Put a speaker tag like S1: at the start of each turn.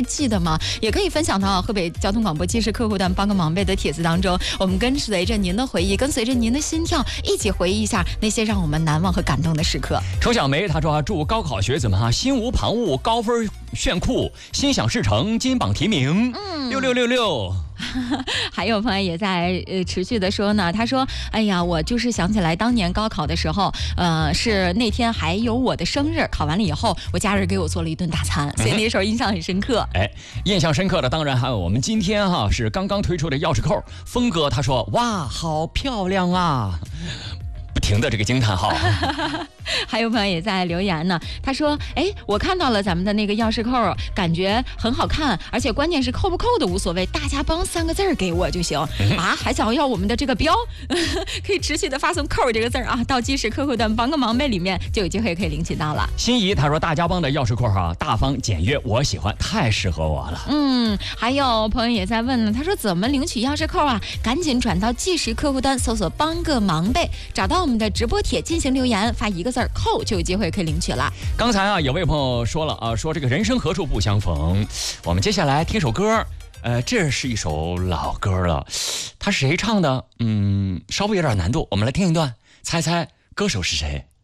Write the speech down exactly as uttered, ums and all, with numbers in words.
S1: 记得吗？也可以分享到河北交通广播即时客户端帮个忙呗的帖子当中，我们跟随着您的回忆，跟随着您的心跳，一起回忆一下那些让我们难忘和感动的时刻。
S2: 程小梅她说啊，祝高考学子们哈、啊、心无旁骛，高分炫酷，心想事成，金榜题名。嗯，六六六六。
S1: 还有朋友也在呃持续的说呢，他说：“哎呀，我就是想起来当年高考的时候，呃，是那天还有我的生日，考完了以后，我家人给我做了一顿大餐，所以那时候印象很深刻。
S2: 哎，印象深刻的当然还有我们今天哈是刚刚推出的钥匙扣，峰哥他说哇，好漂亮啊。”不停的这个惊叹号。
S1: 还有朋友也在留言呢，他说：“哎，我看到了咱们的那个钥匙扣，感觉很好看，而且关键是扣不扣的无所谓，大家帮三个字儿给我就行、嗯、啊！还想要我们的这个标，可以持续的发送‘扣’这个字儿啊，到即时客户端帮个忙呗里面就有机会可以领取到了。”
S2: 心仪他说：“大家帮的钥匙扣哈、啊，大方简约，我喜欢，太适合我了。”
S1: 嗯，还有朋友也在问呢，他说：“怎么领取钥匙扣啊？赶紧转到即时客户端搜索‘帮个忙呗’，找到我们的直播帖进行留言，发一个字儿‘扣’就有机会可以领取了。”
S2: 刚才啊，有位朋友说了啊，说这个人生何处不相逢。我们接下来听首歌，呃，这是一首老歌了，它是谁唱的？嗯，稍微有点难度，我们来听一段，猜猜歌手是谁？